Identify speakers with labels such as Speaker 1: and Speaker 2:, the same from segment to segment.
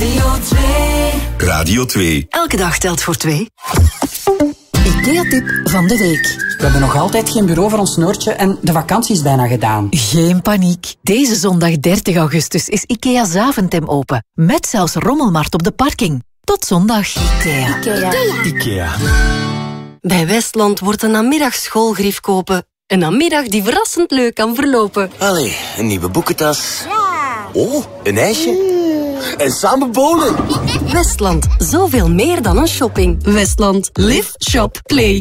Speaker 1: Radio 2.
Speaker 2: Radio 2.
Speaker 3: Elke dag telt voor 2. IKEA-tip van de week.
Speaker 4: We hebben nog altijd geen bureau voor ons Noortje en de vakantie is bijna gedaan.
Speaker 3: Geen paniek. Deze zondag 30 augustus is IKEA Zaventem open. Met zelfs rommelmarkt op de parking. Tot zondag.
Speaker 2: IKEA.
Speaker 5: Bij Westland wordt een namiddagschoolgrief kopen. Een namiddag die verrassend leuk kan verlopen.
Speaker 6: Allee, een nieuwe boekentas. Ja. Oh, een ijsje. En samen bowlen.
Speaker 5: Westland, zoveel meer dan een shopping. Westland, live, shop, play.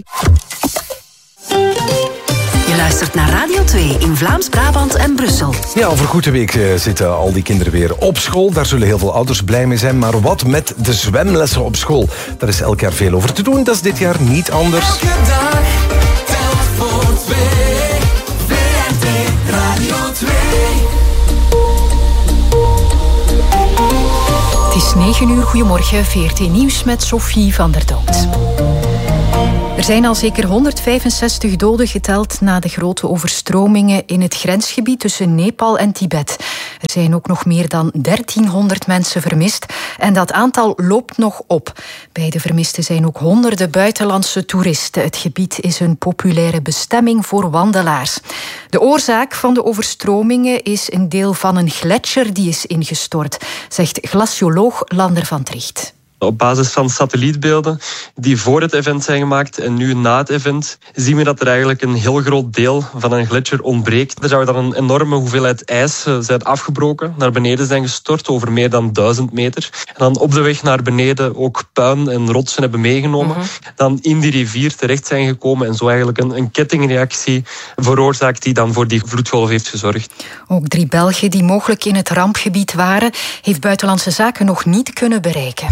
Speaker 3: Je luistert naar Radio 2 in Vlaams-Brabant en Brussel.
Speaker 7: Ja, over goede week zitten al die kinderen weer op school. Daar zullen heel veel ouders blij mee zijn. Maar wat met de zwemlessen op school? Daar is elk jaar veel over te doen. Dat is dit jaar niet anders.
Speaker 1: Elke dag telt voor 2. VRT Radio 2.
Speaker 8: Het is 9 uur, goedemorgen, VRT Nieuws met Sophie van der Dood. Er zijn al zeker 165 doden geteld na de grote overstromingen in het grensgebied tussen Nepal en Tibet. Er zijn ook nog meer dan 1300 mensen vermist en dat aantal loopt nog op. Bij de vermisten zijn ook honderden buitenlandse toeristen. Het gebied is een populaire bestemming voor wandelaars. De oorzaak van de overstromingen is een deel van een gletsjer die is ingestort, zegt glacioloog Lander van Tricht.
Speaker 9: Op basis van satellietbeelden die voor het event zijn gemaakt en nu na het event, zien we dat er eigenlijk een heel groot deel van een gletsjer ontbreekt. Er zou dan een enorme hoeveelheid ijs zijn afgebroken, naar beneden zijn gestort over meer dan 1000 meter. En dan op de weg naar beneden ook puin en rotsen hebben meegenomen. Dan in die rivier terecht zijn gekomen en zo eigenlijk een kettingreactie veroorzaakt die dan voor die vloedgolf heeft gezorgd.
Speaker 8: Ook 3 Belgen die mogelijk in het rampgebied waren, heeft Buitenlandse Zaken nog niet kunnen bereiken.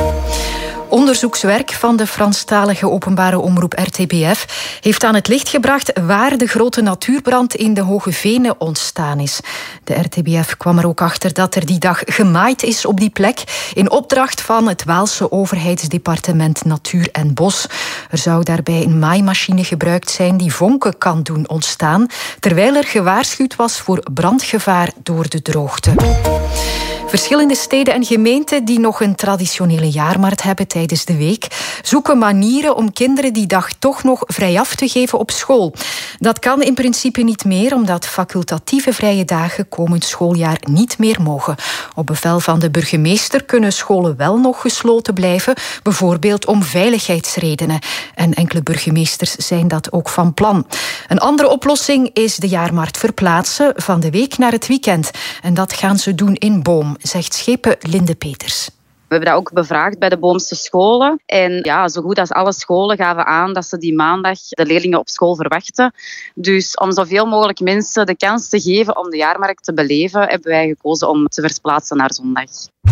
Speaker 8: Onderzoekswerk van de Franstalige openbare omroep RTBF heeft aan het licht gebracht waar de grote natuurbrand in de Hoge Venen ontstaan is. De RTBF kwam er ook achter dat er die dag gemaaid is op die plek in opdracht van het Waalse overheidsdepartement Natuur en Bos. Er zou daarbij een maaimachine gebruikt zijn die vonken kan doen ontstaan, terwijl er gewaarschuwd was voor brandgevaar door de droogte. Verschillende steden en gemeenten die nog een traditionele jaarmarkt hebben tijdens de week, zoeken manieren om kinderen die dag toch nog vrijaf te geven op school. Dat kan in principe niet meer, omdat facultatieve vrije dagen komend schooljaar niet meer mogen. Op bevel van de burgemeester kunnen scholen wel nog gesloten blijven, bijvoorbeeld om veiligheidsredenen. En enkele burgemeesters zijn dat ook van plan. Een andere oplossing is de jaarmarkt verplaatsen van de week naar het weekend. En dat gaan ze doen in Boom, zegt schepen Linde Peters.
Speaker 10: We hebben dat ook bevraagd bij de Boomse scholen. En ja, zo goed als alle scholen gaven aan dat ze die maandag de leerlingen op school verwachten. Dus om zoveel mogelijk mensen de kans te geven om de jaarmarkt te beleven, hebben wij gekozen om te verplaatsen naar zondag.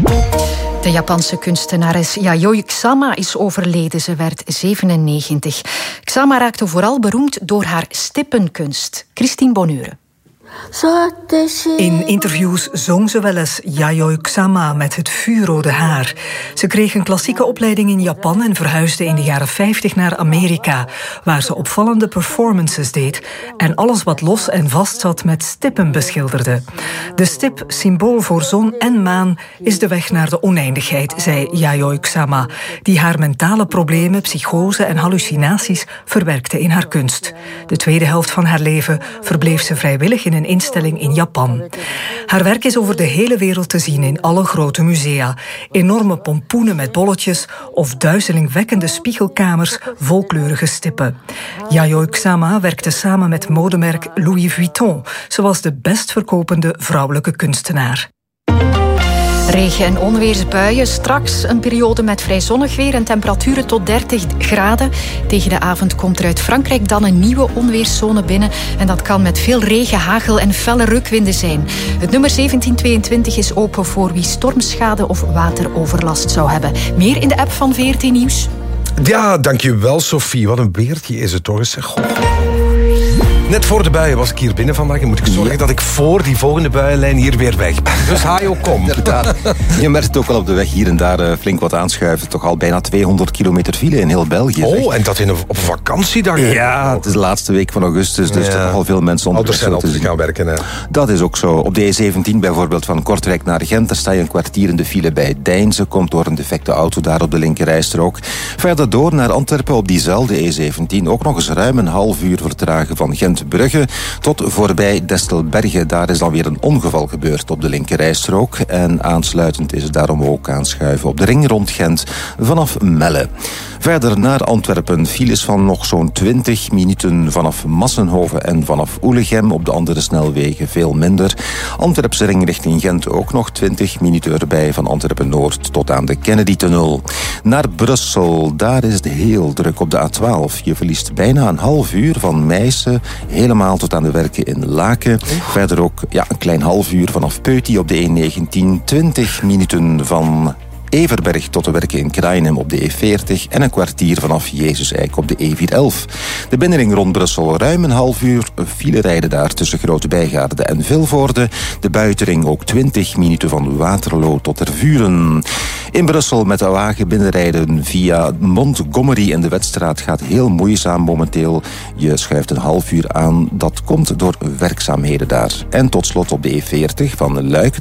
Speaker 8: De Japanse kunstenares Yayoi Kusama is overleden. Ze werd 97. Kusama raakte vooral beroemd door haar stippenkunst. Christine Bonure.
Speaker 11: In interviews zong ze wel eens Yayoi Kusama met het vuurrode haar. Ze kreeg een klassieke opleiding in Japan en verhuisde in de jaren 50 naar Amerika, waar ze opvallende performances deed en alles wat los en vast zat met stippen beschilderde. De stip, symbool voor zon en maan, is de weg naar de oneindigheid, zei Yayoi Kusama, die haar mentale problemen, psychose en hallucinaties verwerkte in haar kunst. De tweede helft van haar leven verbleef ze vrijwillig in een instelling in Japan. Haar werk is over de hele wereld te zien in alle grote musea. Enorme pompoenen met bolletjes of duizelingwekkende spiegelkamers vol kleurige stippen. Yayoi Kusama werkte samen met modemerk Louis Vuitton. Ze was de best verkopende vrouwelijke kunstenaar.
Speaker 8: Regen- en onweersbuien. Straks een periode met vrij zonnig weer en temperaturen tot 30 graden. Tegen de avond komt er uit Frankrijk dan een nieuwe onweerszone binnen. En dat kan met veel regen, hagel en felle rukwinden zijn. Het nummer 1722 is open voor wie stormschade of wateroverlast zou hebben. Meer in de app van VRT Nieuws.
Speaker 7: Ja, dankjewel Sophie. Wat een weertje is het toch? Goh. Net voor de buien was ik hier binnen vandaag en moet ik zorgen dat ik voor die volgende buienlijn hier weer weg ben. Dus Hajo, kom.
Speaker 12: Inderdaad. Je merkt ook al op de weg hier en daar flink wat aanschuiven. Toch al bijna 200 kilometer file in heel België.
Speaker 7: Oh, en dat op vakantiedag?
Speaker 12: Ja, het is de laatste week van augustus, dus er nogal veel mensen onderweg
Speaker 7: zijn altijd gaan werken. Hè.
Speaker 12: Dat is ook zo. Op de E17 bijvoorbeeld van Kortrijk naar Gent, daar sta je een kwartier in de file bij Deinze. Komt door een defecte auto daar op de linkerrijstrook. Verder door naar Antwerpen op diezelfde E17. Ook nog eens ruim een half uur vertragen van Gent-Brugge tot voorbij Destelberge. Daar is dan weer een ongeval gebeurd op de linkerrijstrook. En aansluitend is het daarom ook aanschuiven op de ring rond Gent vanaf Melle. Verder naar Antwerpen. Files van nog zo'n 20 minuten vanaf Massenhoven en vanaf Oelegem. Op de andere snelwegen veel minder. Antwerpse ring richting Gent ook nog 20 minuten erbij van Antwerpen-Noord tot aan de Kennedy-tunnel. Naar Brussel, daar is het heel druk op de A12. Je verliest bijna een half uur van Meissen helemaal tot aan de werken in Laken. Verder ook een klein half uur vanaf Peuty op de E19. 20 minuten van Everberg tot de werken in Krainem op de E40 en een kwartier vanaf Jezus-Eik op de E411. De binnenring rond Brussel ruim een half uur file rijden daar tussen Grote Bijgaarde en Vilvoorde. De buitenring ook 20 minuten van Waterloo tot Tervuren. In Brussel met de wagen binnenrijden via Montgomery en de Wetstraat gaat heel moeizaam momenteel. Je schuift een half uur aan. Dat komt door werkzaamheden daar. En tot slot op de E40 van Luik